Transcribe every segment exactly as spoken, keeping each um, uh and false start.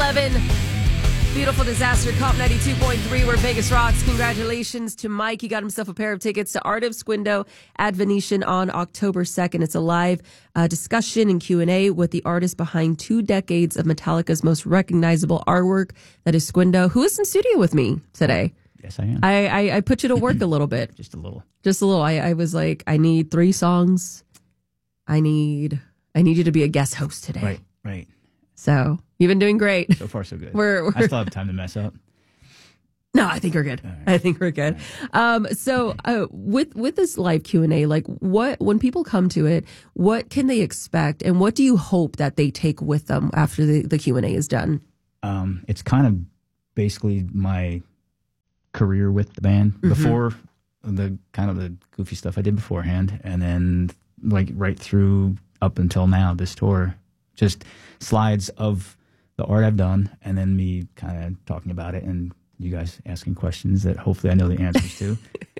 eleven. Beautiful Disaster, Comp ninety-two point three, where Vegas rocks. Congratulations to Mike. He got himself a pair of tickets to Art of Squindo at Venetian on October second. It's a live uh, discussion and Q and A with the artist behind two decades of Metallica's most recognizable artwork. That is Squindo, who is in studio with me today. Yes, I am. I, I, I put you to work a little bit. Just a little. Just a little. I, I was like, I need three songs. I need I need you to be a guest host today. Right, right. So you've been doing great. So far, so good. We're, we're I still have time to mess up. No, I think we're good. Right. I think we're good. Right. Um, so uh, with with this live Q and A, like what when people come to it, what can they expect, and what do you hope that they take with them after the, the Q and A is done? Um, it's kind of basically my career with the band mm-hmm. before the kind of the goofy stuff I did beforehand, and then like right through up until now, this tour. Just slides of the art I've done, and then me kind of talking about it, and you guys asking questions that hopefully I know the answers to.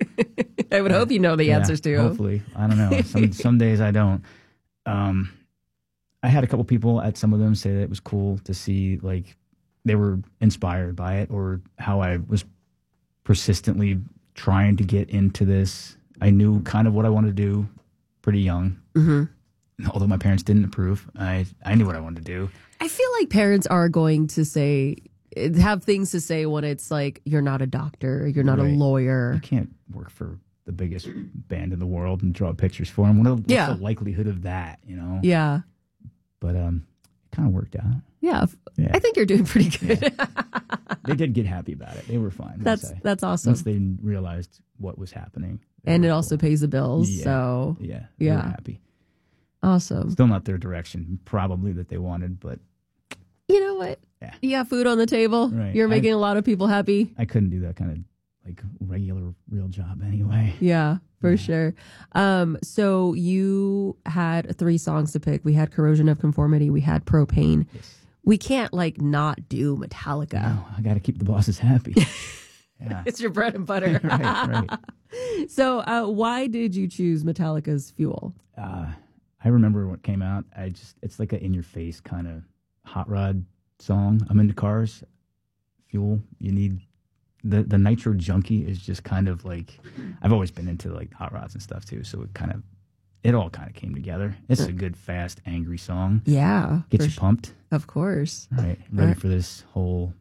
I would uh, hope you know the yeah, answers to. Hopefully. I don't know. Some some days I don't. Um, I had a couple people at some of them say that it was cool to see, like, they were inspired by it, or how I was persistently trying to get into this. I knew kind of what I wanted to do pretty young. Mm-hmm. Although my parents didn't approve, I I knew what I wanted to do. I feel like parents are going to say, have things to say when it's like, you're not a doctor, you're not right. a lawyer. You can't work for the biggest band in the world and draw pictures for them. What, what's yeah. the likelihood of that, you know? Yeah. But um, it kind of worked out. Yeah. yeah. I think you're doing pretty good. Yeah. They did get happy about it. They were fine. That's that's awesome. Once they realized what was happening. And it cool. also pays the bills, yeah. so. Yeah. Yeah. They were happy. Awesome. Still not their direction, probably, that they wanted, but you know what? Yeah. You got food on the table. Right. You're making I, a lot of people happy. I couldn't do that kind of like regular real job anyway. Yeah, for yeah. sure. Um, so you had three songs to pick. We had Corrosion of Conformity. We had Propane. Yes. We can't like not do Metallica. No, I got to keep the bosses happy. Yeah. It's your bread and butter. right, right. So uh, why did you choose Metallica's Fuel? Uh, I remember when it came out. I just it's like a in your face kind of hot rod song. I'm into cars. Fuel. You need the the Nitro Junkie is just kind of like, I've always been into like hot rods and stuff too. So it kind of it all kind of came together. It's a good, fast, angry song. Yeah, gets you pumped. Of course. Right, ready for this whole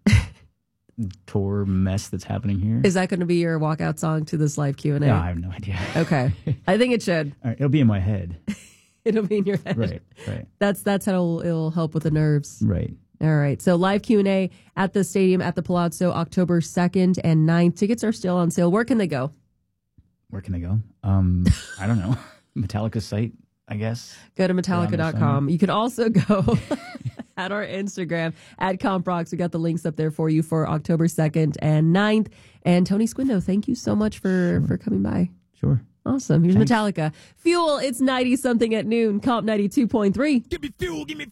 tour mess that's happening here. Is that going to be your walkout song to this live Q and A? No, I have no idea. Okay, I think it should. All right, it'll be in my head. It'll be in your head. Right, right. That's that's how it'll, it'll help with the nerves. Right. All right. So live Q and A at the stadium at the Palazzo, October second and ninth. Tickets are still on sale. Where can they go? Where can they go? Um, I don't know. Metallica's site, I guess. Go to Metallica dot com. You can also go at our Instagram at CompRocks. We got the links up there for you for October second and ninth. And Tony Squindo, thank you so much for, sure. for coming by. Sure. Awesome. Here's Thanks. Metallica. Fuel, it's ninety something at noon. Comp ninety-two point three. Give me fuel, give me